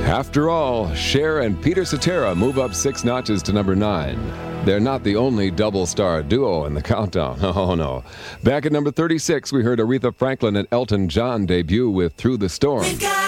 After all, Cher and Peter Cetera move up 6 notches to number 9. They're not the only double-star duo in the countdown. Oh, no. Back at number 36, we heard Aretha Franklin and Elton John debut with Through the Storm.